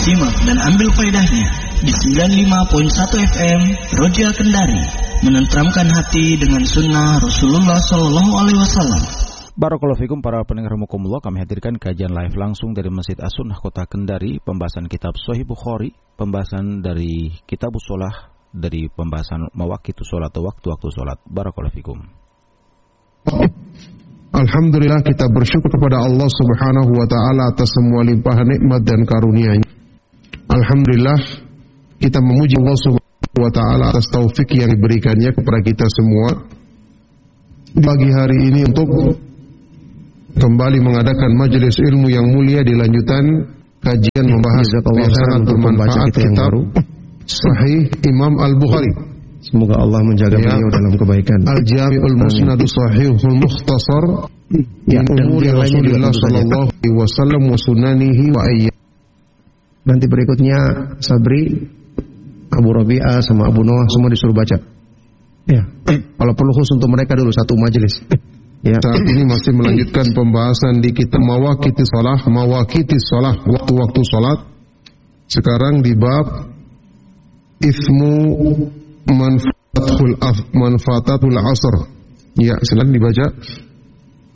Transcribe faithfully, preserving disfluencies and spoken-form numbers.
Simak dan ambil faedahnya di sembilan puluh lima koma satu F M Roja Kendari, menenteramkan hati dengan sunnah Rasulullah Shallallahu Alaihi Wasallam. Barakallahu fikum para pendengar rahimakumullah, kami hadirkan kajian live langsung dari Masjid As-Sunnah Kota Kendari, pembahasan kitab Sahih Bukhari, pembahasan dari Kitabus Shalah, dari pembahasan mawaqitus shalat atau waktu-waktu salat. Barakallahu fikum. Alhamdulillah, kita bersyukur kepada Allah Subhanahu wa taala atas semua limpahan nikmat dan karunia-Nya. Alhamdulillah, kita memuji Allah Subhanahu wa taala atas taufik yang diberikannya kepada kita semua di pagi hari ini untuk kembali mengadakan majelis ilmu yang mulia di lanjutan kajian membahas yang sangat bermanfaat kitab Sahih Imam Al-Bukhari. Semoga Allah menjaga ya. beliau dalam kebaikan. Al-Jami'ul Musnadu Sahihul Mukhtasar ya, min umuri Rasulullah sallallahu alaihi wasallam wa sunanihi wa ayyam. Nanti berikutnya Sabri, Abu Rabi'ah sama Abu Noah semua disuruh baca. Ya. Kalau perlu khusus untuk mereka dulu satu majelis. Ya. Saat ini masih melanjutkan pembahasan di kitab Mawaqitis Shalah, Mawaqitis Shalah, waktu-waktu salat. Sekarang di bab Ismu manfaatul af manfaatatul asr. Ya, silakan dibaca.